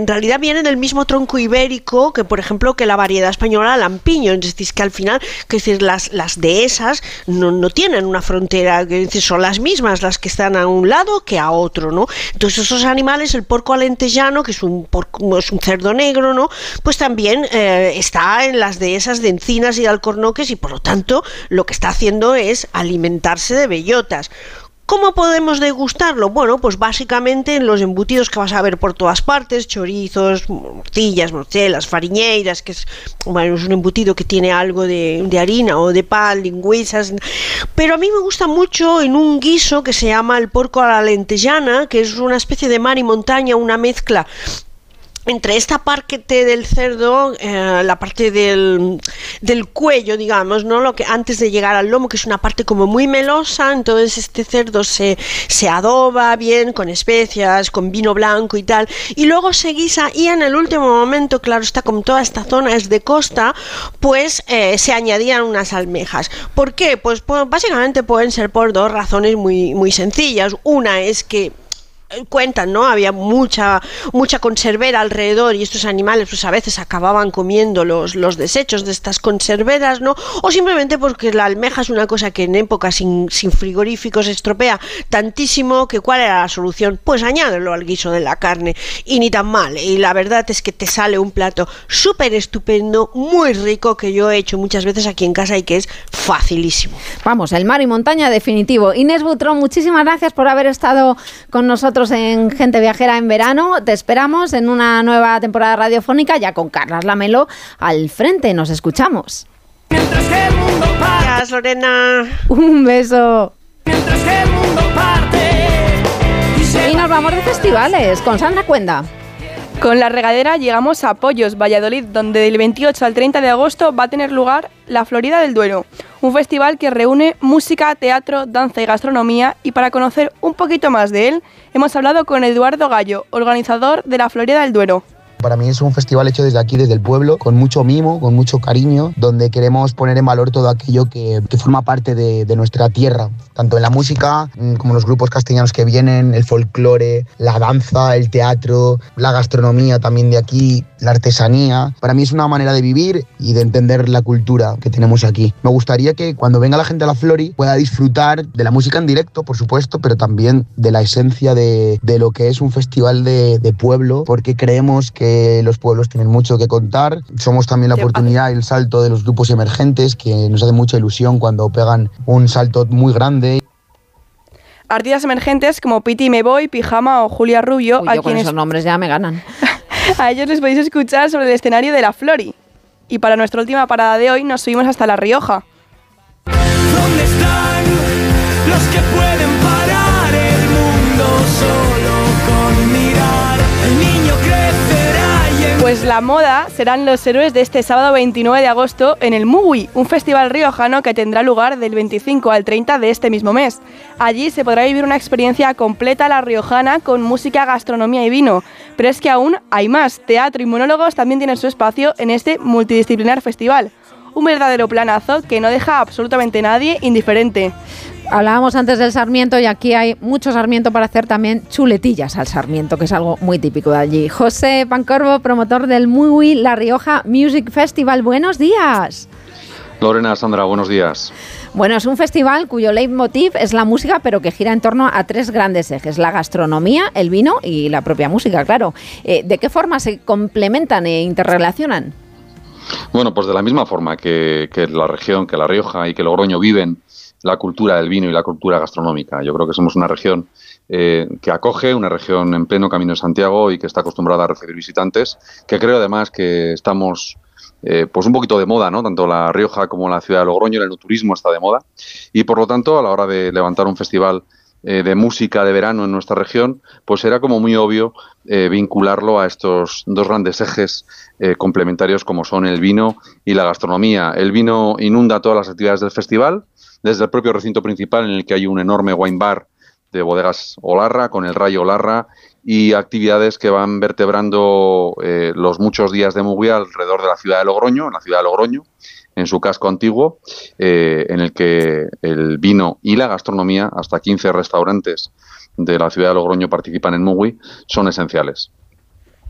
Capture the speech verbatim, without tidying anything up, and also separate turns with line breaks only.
en realidad viene del mismo tronco ibérico que, por ejemplo, que la variedad española lampiño. Es decir, que al final, que es decir, las, las dehesas no, no tienen una frontera, que es decir, son las mismas las que están a un lado que a otro, ¿no? Entonces esos animales, el porco alentejano, que es un, porco, es un cerdo negro, ¿no? Pues también eh, está en las dehesas de Encinas y de Alcornoques y por lo tanto lo que está haciendo es alimentarse de bellotas. ¿Cómo podemos degustarlo? Bueno, pues básicamente en los embutidos que vas a ver por todas partes, chorizos, morcillas, morcelas, fariñeiras, que es, bueno, es un embutido que tiene algo de, de harina o de pan, lingüisas, pero a mí me gusta mucho en un guiso que se llama el porco a la alentejana, que es una especie de mar y montaña, una mezcla entre esta parte del cerdo, eh, la parte del, del cuello, digamos, ¿no? Lo que antes de llegar al lomo, que es una parte como muy melosa, entonces este cerdo se, se adoba bien con especias, con vino blanco y tal, y luego se guisa y en el último momento, claro está, como toda esta zona es de costa, pues eh, se añadían unas almejas. ¿Por qué? Pues, pues básicamente pueden ser por dos razones muy, muy sencillas. Una es que cuentan, ¿no? Había mucha mucha conservera alrededor y estos animales pues a veces acababan comiendo los, los desechos de estas conserveras, ¿no? O simplemente porque la almeja es una cosa que en épocas sin, sin frigoríficos se estropea tantísimo que ¿cuál era la solución? Pues añádelo al guiso de la carne y ni tan mal. Y la verdad es que te sale un plato súper estupendo, muy rico, que yo he hecho muchas veces aquí en casa y que es facilísimo.
Vamos, el mar y montaña definitivo. Inés Butrón, muchísimas gracias por haber estado con nosotros en Gente Viajera en verano. Te esperamos en una nueva temporada radiofónica ya con Carlas Lamelo al frente. Nos escuchamos.
Mientras que el mundo parte. Gracias, Lorena.
Un beso. Mientras que el mundo parte. Y, y nos vamos de festivales con Sandra Cuenda.
Con La Regadera llegamos a Pollos, Valladolid, donde del veintiocho al treinta de agosto va a tener lugar la Florida del Duero, un festival que reúne música, teatro, danza y gastronomía, y para conocer un poquito más de él, hemos hablado con Eduardo Gallo, organizador de la Florida del Duero.
Para mí es un festival hecho desde aquí, desde el pueblo, con mucho mimo, con mucho cariño, donde queremos poner en valor todo aquello que, que forma parte de, de nuestra tierra, tanto en la música como los grupos castellanos que vienen, el folclore, la danza, el teatro, la gastronomía también de aquí, la artesanía. Para mí es una manera de vivir y de entender la cultura que tenemos aquí. Me gustaría que cuando venga la gente a la Flori pueda disfrutar de la música en directo, por supuesto, pero también de la esencia de, de lo que es un festival de, de pueblo, porque creemos que los pueblos tienen mucho que contar. Somos también la oportunidad y el salto de los grupos emergentes, que nos hace mucha ilusión cuando pegan un salto muy grande.
Artistas emergentes como Piti Me Voy, Pijama o Julia Rubio.
Uy,
a
yo
quienes...
con esos nombres ya me ganan.
A ellos les podéis escuchar sobre el escenario de la Flori. Y para nuestra última parada de hoy nos subimos hasta La Rioja.
¿Dónde están los que pueden parar el mundo solo con mirar? El niño crecerá y en...
Pues la moda serán los héroes de este sábado veintinueve de agosto en el Mugui, un festival riojano que tendrá lugar del veinticinco al treinta de este mismo mes. Allí se podrá vivir una experiencia completa a la riojana con música, gastronomía y vino. Pero es que aún hay más. Teatro y monólogos también tienen su espacio en este multidisciplinar festival. Un verdadero planazo que no deja a absolutamente nadie indiferente.
Hablábamos antes del sarmiento y aquí hay mucho sarmiento para hacer también chuletillas al sarmiento, que es algo muy típico de allí. José Pancorbo, promotor del Mugui La Rioja Music Festival. Buenos días.
Lorena, Sandra, buenos días.
Bueno, es un festival cuyo leitmotiv es la música, pero que gira en torno a tres grandes ejes: la gastronomía, el vino y la propia música, claro. Eh, ¿De qué forma se complementan e interrelacionan?
Bueno, pues de la misma forma que, que la región, que La Rioja y que Logroño viven la cultura del vino y la cultura gastronómica. Yo creo que somos una región eh, que acoge, una región en pleno Camino de Santiago y que está acostumbrada a recibir visitantes, que creo además que estamos eh, pues un poquito de moda, ¿no? Tanto La Rioja como la ciudad de Logroño, el enoturismo está de moda y por lo tanto a la hora de levantar un festival eh, de música de verano en nuestra región, pues era como muy obvio eh, vincularlo a estos dos grandes ejes eh, complementarios como son el vino y la gastronomía. El vino inunda todas las actividades del festival, desde el propio recinto principal, en el que hay un enorme wine bar de bodegas Olarra, con el Rayo Olarra, y actividades que van vertebrando eh, los muchos días de Mugui alrededor de la ciudad de Logroño, en la ciudad de Logroño, en su casco antiguo, eh, en el que el vino y la gastronomía, hasta quince restaurantes de la ciudad de Logroño participan en Mugui, son esenciales.